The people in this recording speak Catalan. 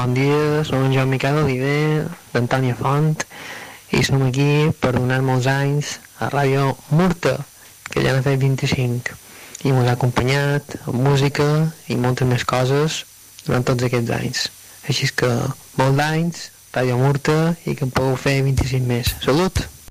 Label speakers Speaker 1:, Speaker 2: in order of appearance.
Speaker 1: bon dia, som en Joan Miquel Oliver, d'Antònia Font, i som aquí per donar molts anys a Ràdio Murta, que ja n'ha fet 25, i ens ha acompanyat amb música i moltes més coses durant tots aquests anys. Així que molts anys, Ràdio Murta, i que en pugueu fer 25 més. Salut!